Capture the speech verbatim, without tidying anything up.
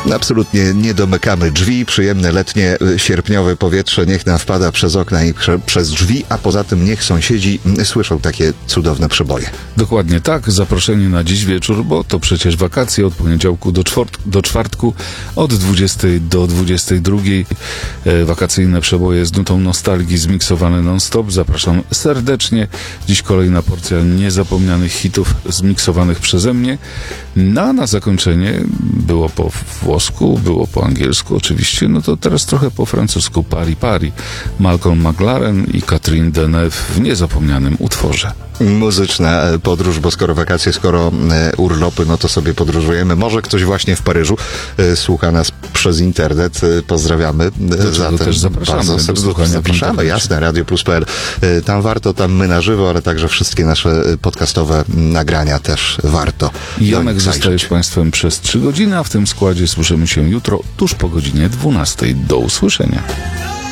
Absolutnie nie domykamy drzwi. Przyjemne letnie, sierpniowe powietrze niech nam wpada przez okna i prze, przez drzwi, a poza tym niech sąsiedzi słyszą takie cudowne przeboje. Dokładnie tak. Zaproszeni na dziś wieczór, bo to przecież wakacje od poniedziałku do, czwort, do czwartku od dwudziestej do dwudziestej drugiej. E, wakacyjne przeboje z nutą nostalgii zmiksowane non-stop. Zapraszam serdecznie. Dziś kolejna porcja niezapomnianych hitów zmiksowanych przeze mnie. No, a na zakończenie było po włosku, było po angielsku oczywiście, no to teraz trochę po francusku. Pari Pari, Malcolm McLaren i Catherine Deneuve w niezapomnianym utworze. Muzyczna podróż, bo skoro wakacje, skoro urlopy, no to sobie podróżujemy. Może ktoś właśnie w Paryżu słucha nas przez internet. Pozdrawiamy. Zatem też zapraszamy. Bardzo serdecznie zapraszamy. Jasne, Radio Plus kropka pe el. Tam warto, tam my na żywo, ale także wszystkie nasze podcastowe nagrania też warto. Janek zostaje z Państwem przez trzy godziny, a w tym składzie słyszymy się jutro tuż po godzinie dwunastej. Do usłyszenia.